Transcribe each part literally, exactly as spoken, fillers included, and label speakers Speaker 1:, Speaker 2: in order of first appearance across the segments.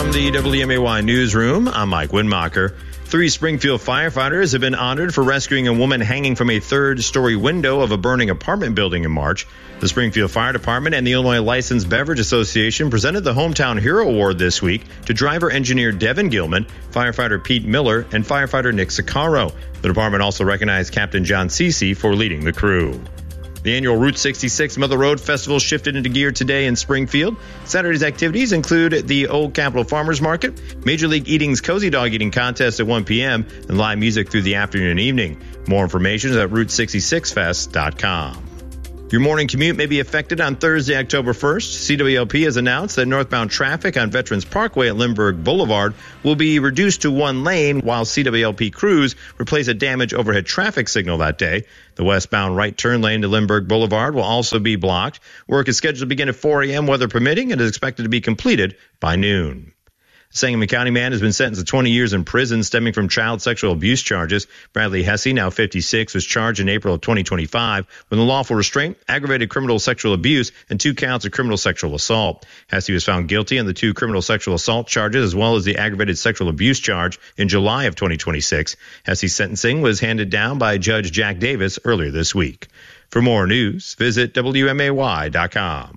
Speaker 1: From the W M A Y newsroom, I'm Mike Windmacher. Three Springfield firefighters have been honored for rescuing a woman hanging from a third-story window of a burning apartment building in March. The Springfield Fire Department and the Illinois Licensed Beverage Association presented the Hometown Hero Award this week to driver-engineer Devin Gilman, firefighter Pete Miller, and firefighter Nick Sicaro. The department also recognized Captain John Cece for leading the crew. The annual Route sixty-six Mother Road Festival shifted into gear today in Springfield. Saturday's activities include the Old Capitol Farmers Market, Major League Eating's Cozy Dog Eating Contest at one p.m., and live music through the afternoon and evening. More information is at route sixty-six fest dot com. Your morning commute may be affected on Thursday, October first. C W L P has announced that northbound traffic on Veterans Parkway at Lindbergh Boulevard will be reduced to one lane while C W L P crews replace a damaged overhead traffic signal that day. The westbound right turn lane to Lindbergh Boulevard will also be blocked. Work is scheduled to begin at four a.m., weather permitting, and is expected to be completed by noon. A Sangamon County man has been sentenced to twenty years in prison stemming from child sexual abuse charges. Bradley Hesse, now fifty-six, was charged in April of twenty twenty-five with unlawful restraint, aggravated criminal sexual abuse, and two counts of criminal sexual assault. Hesse was found guilty on the two criminal sexual assault charges as well as the aggravated sexual abuse charge in July of twenty twenty-six. Hesse's sentencing was handed down by Judge Jack Davis earlier this week. For more news, visit W M A Y dot com.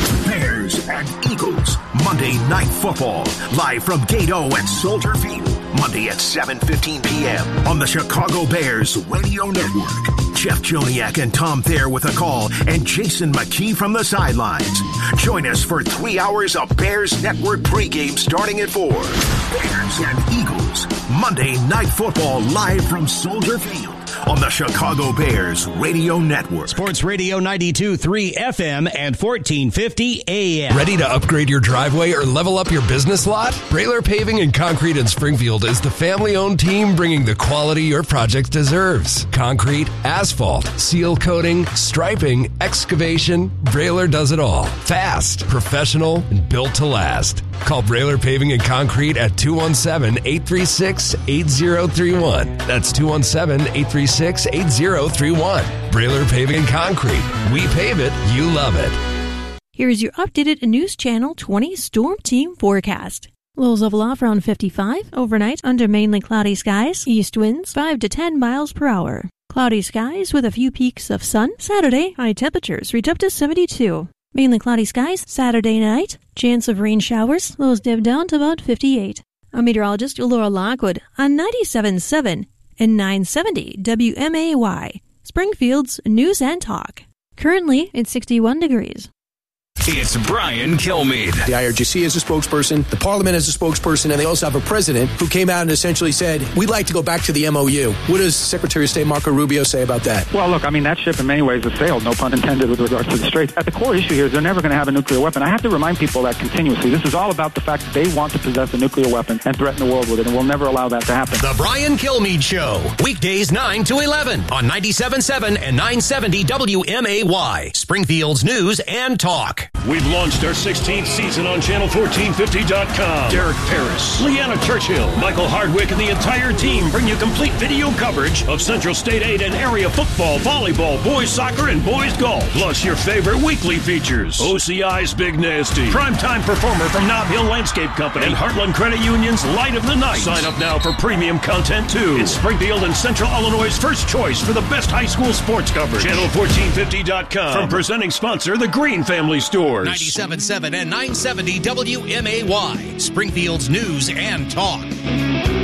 Speaker 2: Bears and Eagles, Monday Night Football, live from Gate O at Soldier Field, Monday at seven fifteen p.m. on the Chicago Bears Radio Network. Jeff Joniak and Tom Thayer with a call, and Jason McKee from the sidelines. Join us for three hours of Bears Network pregame starting at four. Bears and Eagles, Monday Night Football, live from Soldier Field on the Chicago Bears Radio Network.
Speaker 3: Sports Radio ninety-two point three F M and fourteen fifty A M.
Speaker 4: Ready to upgrade your driveway or level up your business lot? Brailer Paving and Concrete in Springfield is the family-owned team bringing the quality your project deserves. Concrete, asphalt, seal coating, striping, excavation, Brailer does it all. Fast, professional, and built to last. Call Brailer Paving and Concrete at two one seven, eight three six, eight zero three one. That's two one seven, eight three six, eight zero three one. Brailer Paving and Concrete. We pave it, you love it.
Speaker 5: Here's your updated News Channel twenty Storm Team forecast. Lows level off around fifty-five. Overnight, under mainly cloudy skies. East winds five to ten miles per hour. Cloudy skies with a few peaks of sun. Saturday, high temperatures reach up to seventy-two. Mainly cloudy skies Saturday night. Chance of rain showers. Lows dip down to about fifty-eight. I'm meteorologist Laura Lockwood on ninety-seven point seven and nine seventy W M A Y, Springfield's News and Talk. Currently, it's sixty-one degrees.
Speaker 6: It's Brian Kilmeade.
Speaker 7: The I R G C is a spokesperson, the Parliament is a spokesperson, and they also have a president who came out and essentially said, we'd like to go back to the M O U. What does Secretary of State Marco Rubio say about that?
Speaker 8: Well, look, I mean, that ship in many ways has sailed, no pun intended, with regards to the Straits. At the core issue here is they're never going to have a nuclear weapon. I have to remind people that continuously. This is all about the fact that they want to possess a nuclear weapon and threaten the world with it, and we'll never allow that to happen.
Speaker 3: The Brian Kilmeade Show, weekdays nine to eleven on ninety-seven point seven and nine seventy W M A Y, Springfield's News and Talk.
Speaker 9: We've launched our sixteenth season on channel fourteen fifty dot com. Derek Paris, Leanna Churchill, Michael Hardwick, and the entire team bring you complete video coverage of Central State eight and area football, volleyball, boys soccer, and boys golf. Plus your favorite weekly features. O C I's Big Nasty, primetime performer from Nob Hill Landscape Company, and Heartland Credit Union's Light of the Night. Sign up now for premium content too. It's Springfield and Central Illinois' first choice for the best high school sports coverage. channel fourteen fifty dot com. From presenting sponsor, the Green Family Stores.
Speaker 3: ninety-seven point seven and nine seventy W M A Y, Springfield's News and Talk.